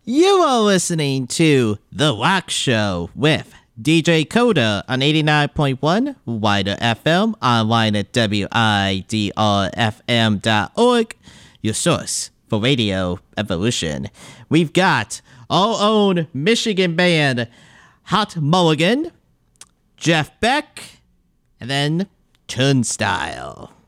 You are listening to The Wax Show with DJ Coda on 89.1 Wider FM, online at widrfm.org, your source for Radio Evolution. We've got our own Michigan band, Hot Mulligan, Jeff Beck, and then Turnstile.